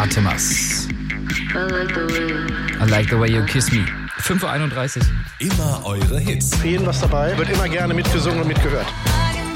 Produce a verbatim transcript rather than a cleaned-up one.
Artemas. I like the way you kiss me. fünf Uhr einunddreißig. Immer eure Hits. Für jeden was dabei. Wird immer gerne mitgesungen und mitgehört.